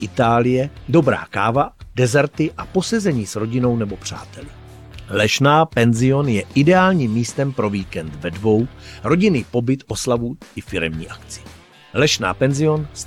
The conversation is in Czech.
Itálie, dobrá káva, dezerty a posezení s rodinou nebo přáteli. Lešná penzion je ideálním místem pro víkend ve dvou, rodinný pobyt, oslavu i firemní akci. Lešná penzion